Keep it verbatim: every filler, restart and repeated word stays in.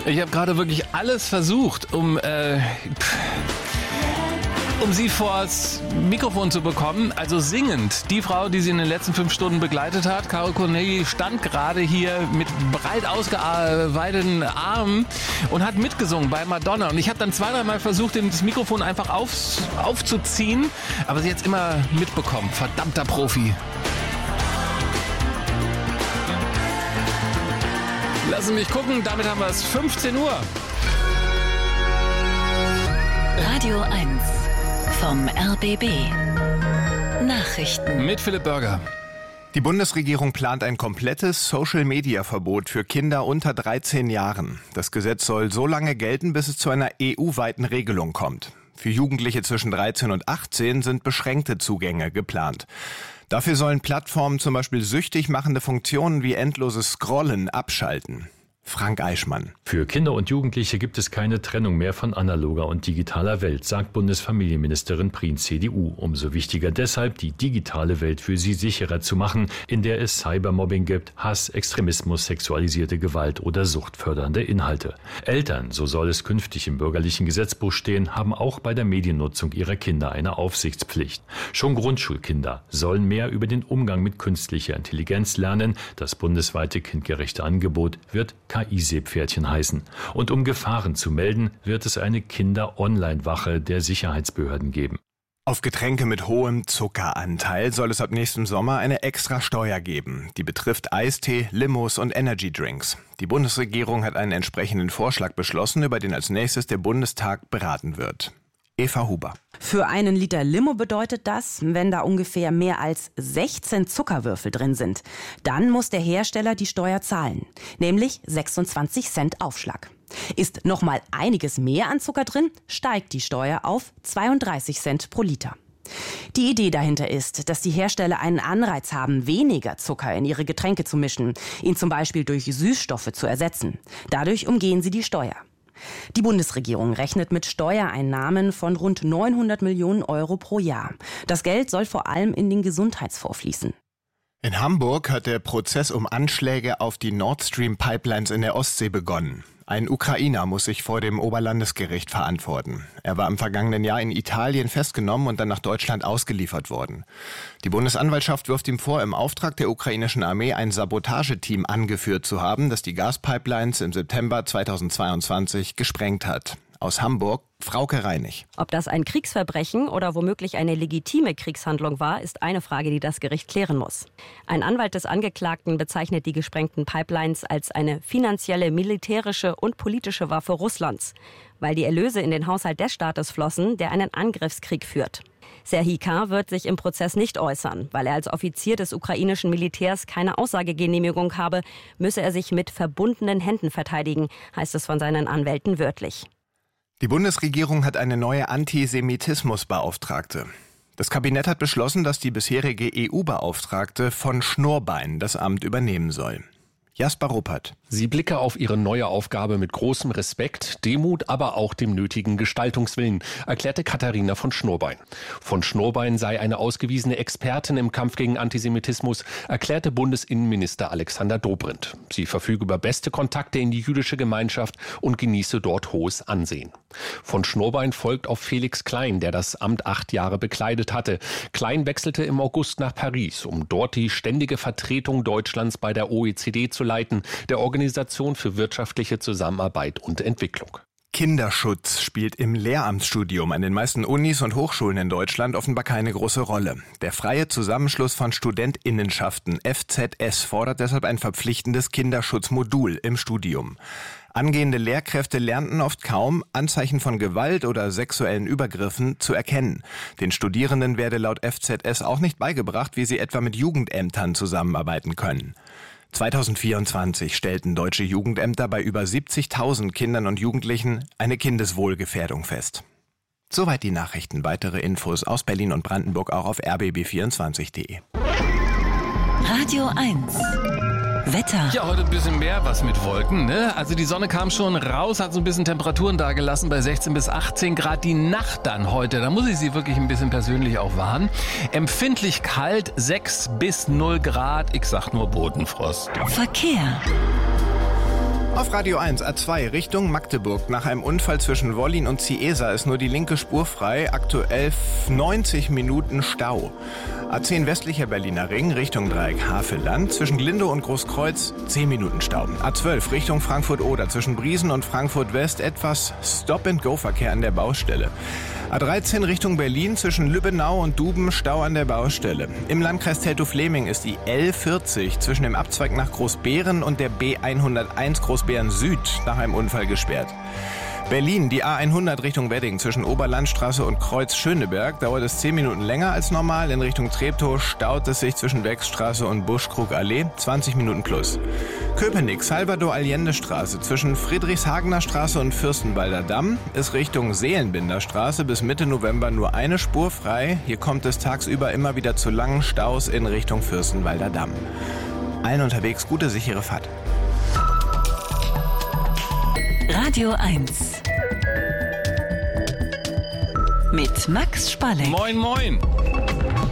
Ich habe gerade wirklich alles versucht, um, äh, um sie vors Mikrofon zu bekommen. Also singend. Die Frau, die sie in den letzten fünf Stunden begleitet hat, Caro Corneli, stand gerade hier mit breit ausgeweiteten Armen und hat mitgesungen bei Madonna. Und ich habe dann zwei, dreimal versucht, das Mikrofon einfach auf, aufzuziehen, aber sie hat es immer mitbekommen. Verdammter Profi. Lassen mich gucken, damit haben wir es fünfzehn Uhr. Radio eins vom R B B. Nachrichten mit Philipp Börger. Die Bundesregierung plant ein komplettes Social-Media-Verbot für Kinder unter dreizehn Jahren. Das Gesetz soll so lange gelten, bis es zu einer E U-weiten Regelung kommt. Für Jugendliche zwischen dreizehn und achtzehn sind beschränkte Zugänge geplant. Dafür sollen Plattformen zum Beispiel süchtig machende Funktionen wie endloses Scrollen abschalten. Frank Eichmann. Für Kinder und Jugendliche gibt es keine Trennung mehr von analoger und digitaler Welt, sagt Bundesfamilienministerin Prien, C D U. Umso wichtiger deshalb, die digitale Welt für sie sicherer zu machen, in der es Cybermobbing gibt, Hass, Extremismus, sexualisierte Gewalt oder suchtfördernde Inhalte. Eltern, so soll es künftig im bürgerlichen Gesetzbuch stehen, haben auch bei der Mediennutzung ihrer Kinder eine Aufsichtspflicht. Schon Grundschulkinder sollen mehr über den Umgang mit künstlicher Intelligenz lernen. Das bundesweite kindgerechte Angebot wird K I-Seepferdchen heißen. Und um Gefahren zu melden, wird es eine Kinder-Online-Wache der Sicherheitsbehörden geben. Auf Getränke mit hohem Zuckeranteil soll es ab nächstem Sommer eine extra Steuer geben. Die betrifft Eistee, Limos und Energydrinks. Die Bundesregierung hat einen entsprechenden Vorschlag beschlossen, über den als nächstes der Bundestag beraten wird. Eva Huber. Für einen Liter Limo bedeutet das, wenn da ungefähr mehr als sechzehn Zuckerwürfel drin sind, dann muss der Hersteller die Steuer zahlen, nämlich sechsundzwanzig Cent Aufschlag. Ist noch mal einiges mehr an Zucker drin, steigt die Steuer auf zweiunddreißig Cent pro Liter. Die Idee dahinter ist, dass die Hersteller einen Anreiz haben, weniger Zucker in ihre Getränke zu mischen, ihn zum Beispiel durch Süßstoffe zu ersetzen. Dadurch umgehen sie die Steuer. Die Bundesregierung rechnet mit Steuereinnahmen von rund neunhundert Millionen Euro pro Jahr. Das Geld soll vor allem in den Gesundheitsfonds fließen. In Hamburg hat der Prozess um Anschläge auf die Nord Stream Pipelines in der Ostsee begonnen. Ein Ukrainer muss sich vor dem Oberlandesgericht verantworten. Er war im vergangenen Jahr in Italien festgenommen und dann nach Deutschland ausgeliefert worden. Die Bundesanwaltschaft wirft ihm vor, im Auftrag der ukrainischen Armee ein Sabotageteam angeführt zu haben, das die Gaspipelines im September zweitausendzweiundzwanzig gesprengt hat. Aus Hamburg, Frauke Reinig. Ob das ein Kriegsverbrechen oder womöglich eine legitime Kriegshandlung war, ist eine Frage, die das Gericht klären muss. Ein Anwalt des Angeklagten bezeichnet die gesprengten Pipelines als eine finanzielle, militärische und politische Waffe Russlands, weil die Erlöse in den Haushalt des Staates flossen, der einen Angriffskrieg führt. Serhii K. wird sich im Prozess nicht äußern. Weil er als Offizier des ukrainischen Militärs keine Aussagegenehmigung habe, müsse er sich mit verbundenen Händen verteidigen, heißt es von seinen Anwälten wörtlich. Die Bundesregierung hat eine neue Antisemitismusbeauftragte. Das Kabinett hat beschlossen, dass die bisherige E U-Beauftragte von Schnurrbein das Amt übernehmen soll. Jasper Ruppert. Sie blicke auf ihre neue Aufgabe mit großem Respekt, Demut, aber auch dem nötigen Gestaltungswillen, erklärte Katharina von Schnurrbein. Von Schnurrbein sei eine ausgewiesene Expertin im Kampf gegen Antisemitismus, erklärte Bundesinnenminister Alexander Dobrindt. Sie verfüge über beste Kontakte in die jüdische Gemeinschaft und genieße dort hohes Ansehen. Von Schnurrbein folgt auf Felix Klein, der das Amt acht Jahre bekleidet hatte. Klein wechselte im August nach Paris, um dort die ständige Vertretung Deutschlands bei der O E C D zu leiten, der Organisation für wirtschaftliche Zusammenarbeit und Entwicklung. Kinderschutz spielt im Lehramtsstudium an den meisten Unis und Hochschulen in Deutschland offenbar keine große Rolle. Der Freie Zusammenschluss von StudentInnenschaften F Z S fordert deshalb ein verpflichtendes Kinderschutzmodul im Studium. Angehende Lehrkräfte lernten oft kaum, Anzeichen von Gewalt oder sexuellen Übergriffen zu erkennen. Den Studierenden werde laut F Z S auch nicht beigebracht, wie sie etwa mit Jugendämtern zusammenarbeiten können. zweitausendvierundzwanzig stellten deutsche Jugendämter bei über siebzigtausend Kindern und Jugendlichen eine Kindeswohlgefährdung fest. Soweit die Nachrichten. Weitere Infos aus Berlin und Brandenburg auch auf r b b vierundzwanzig punkt de. Radio eins. Wetter. Ja, heute ein bisschen mehr was mit Wolken, ne? Also die Sonne kam schon raus, hat so ein bisschen Temperaturen dagelassen bei sechzehn bis achtzehn Grad. Die Nacht dann heute, da muss ich Sie wirklich ein bisschen persönlich auch warnen. Empfindlich kalt, sechs bis null Grad. Ich sag nur Bodenfrost. Verkehr. Auf Radio eins, A zwei, Richtung Magdeburg. Nach einem Unfall zwischen Wollin und Ciesa ist nur die linke Spur frei. Aktuell neunzig Minuten Stau. A zehn, westlicher Berliner Ring, Richtung Dreieck Havelland. Zwischen Glindow und Großkreuz zehn Minuten Stau. A zwölf, Richtung Frankfurt-Oder. Zwischen Briesen und Frankfurt-West etwas Stop-and-Go-Verkehr an der Baustelle. A dreizehn, Richtung Berlin. Zwischen Lübbenau und Duben Stau an der Baustelle. Im Landkreis Teltow-Fläming ist die L vierzig zwischen dem Abzweig nach Großbeeren und der B hunderteins Großbeeren Süd nach einem Unfall gesperrt. Berlin, die A hundert Richtung Wedding zwischen Oberlandstraße und Kreuz Schöneberg dauert es zehn Minuten länger als normal. In Richtung Treptow staut es sich zwischen Wechsstraße und Buschkrugallee, zwanzig Minuten plus. Köpenick, Salvador Allende Straße zwischen Friedrichshagener Straße und Fürstenwalder Damm ist Richtung Seelenbinder Straße bis Mitte November nur eine Spur frei. Hier kommt es tagsüber immer wieder zu langen Staus in Richtung Fürstenwalder Damm. Allen unterwegs gute, sichere Fahrt. Radio eins mit Max Spalleck. Moin, moin.